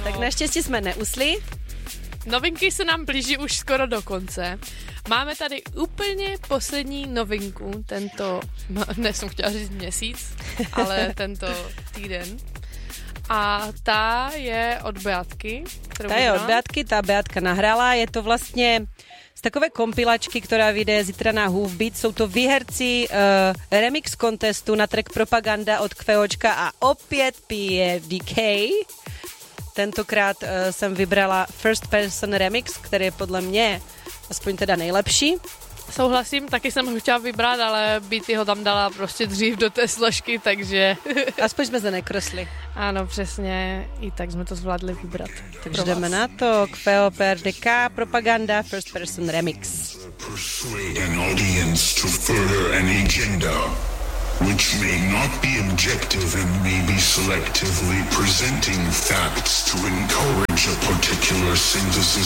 Tak naštěstí jsme neusli. Novinky se nám blíží už skoro do konce. Máme tady úplně poslední novinku ne jsem chtěla říct měsíc, ale tento týden. A ta je od Beatky. Ta Beatka nahrála, je to vlastně z takové kompilačky, která vyjde zítra na Hoofbeat. Jsou to výherci remix contestu na track Propaganda od Kveočka a opět PFDK. Tentokrát jsem vybrala First Person Remix, který je podle mě aspoň teda nejlepší. Souhlasím, taky jsem ho chtěla vybrat, ale Beaty ho tam dala prostě dřív do té složky, takže... Aspoň jsme se nekrosli. Ano, přesně, i tak jsme to zvládli vybrat. Takže jdeme na to, Kveo PFDK, Propaganda, First Person Remix. Persuade an audience to further an agenda, which may not be objective and may be selectively presenting facts to encourage a particular synthesis